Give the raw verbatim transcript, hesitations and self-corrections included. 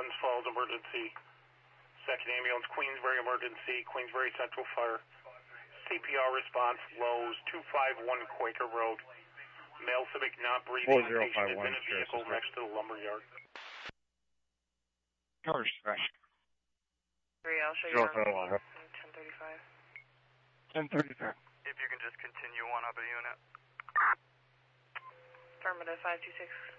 Glens Falls emergency. Second ambulance, Queensbury emergency, Queensbury Central Fire. C P R response, Lowe's, two five one Quaker Road. Male Civic not breathing, patient is in a vehicle next to the lumberyard. Cover strike. Three, I'll show you around ten thirty-five. ten thirty-five. If you can just continue one up a unit. Affirmative, five two six.